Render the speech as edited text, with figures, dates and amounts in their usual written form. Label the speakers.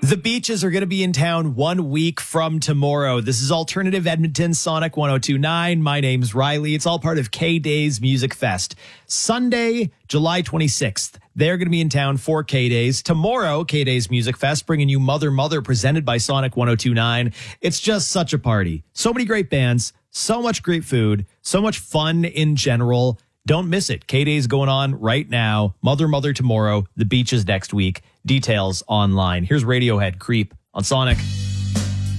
Speaker 1: The Beaches are going to be in town 1 week from tomorrow. This is Alternative Edmonton, Sonic 1029. My name's Riley. It's all part of K-Days Music Fest. Sunday, July 26th. They're going to be in town for K-Days. Tomorrow, K-Days Music Fest, bringing you Mother Mother, presented by Sonic 1029. It's just such a party. So many great bands, so much great food, so much fun in general. Don't miss it. K-Days going on right now. Mother Mother tomorrow. The Beaches next week. Details online. Here's Radiohead, Creep on Sonic.